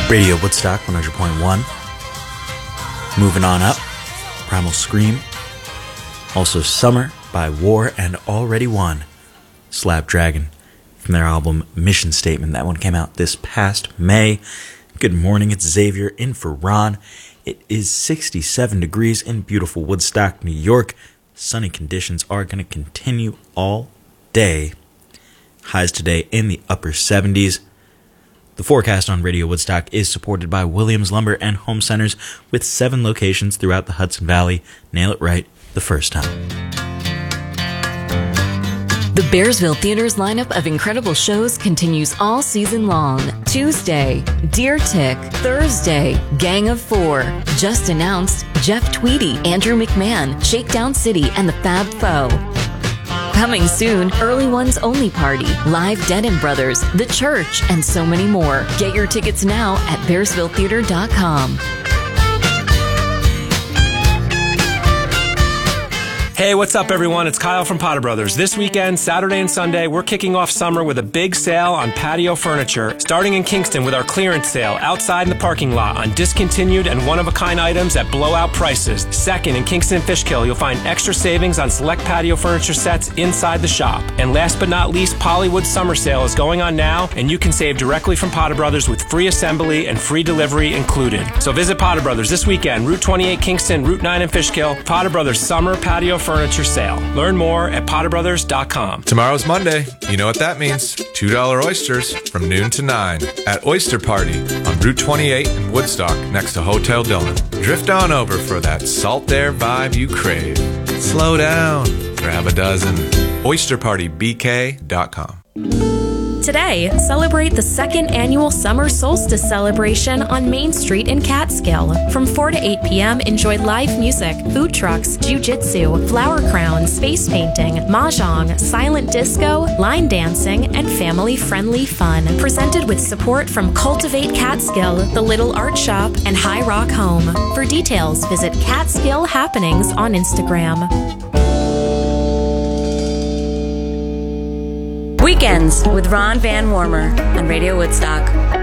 Radio Woodstock 100.1. Moving on up, Primal Scream. Also Summer by War and Already Won. Slap Dragon from their album Mission Statement. That one came out this past May. Good morning, it's Xavier in for Ron. It is 67 degrees in beautiful Woodstock, New York. Sunny conditions are going to continue all day. Highs today in the upper 70s. The forecast on Radio Woodstock is supported by Williams Lumber and Home Centers with 7 locations throughout the Hudson Valley. Nail it right the first time. The Bearsville Theater's lineup of incredible shows continues all season long. Tuesday, Deer Tick. Thursday, Gang of Four. Just announced, Jeff Tweedy, Andrew McMahon, Shakedown City, and the Fab Foe. Coming soon, Early Ones Only Party, Live Dead and Brothers, The Church, and so many more. Get your tickets now at BearsvilleTheater.com. Hey, what's up, everyone? It's Kyle from Potter Brothers. This weekend, Saturday and Sunday, we're kicking off summer with a big sale on patio furniture, starting in Kingston with our clearance sale outside in the parking lot on discontinued and one-of-a-kind items at blowout prices. Second, in Kingston and Fishkill, you'll find extra savings on select patio furniture sets inside the shop. And last but not least, Pollywood Summer Sale is going on now, and you can save directly from Potter Brothers with free assembly and free delivery included. So visit Potter Brothers this weekend, Route 28 Kingston, Route 9 in Fishkill. Potter Brothers Summer Patio Furniture Sale. Learn more at potterbrothers.com. Tomorrow's Monday. You know what that means. $2 oysters from noon to 9 at Oyster Party on Route 28 in Woodstock next to Hotel Dillon. Drift on over for that salt air vibe you crave. Slow down. Grab a dozen. OysterPartyBK.com. Today, celebrate the second annual Summer Solstice celebration on Main Street in Catskill. From 4 to 8 p.m., enjoy live music, food trucks, jiu-jitsu, flower crowns, face painting, mahjong, silent disco, line dancing, and family-friendly fun. Presented with support from Cultivate Catskill, The Little Art Shop, and High Rock Home. For details, visit Catskill Happenings on Instagram. Weekends with Ron Van Warmer on Radio Woodstock.